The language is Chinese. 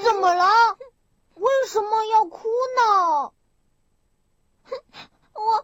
怎么了？为什么要哭呢？ 我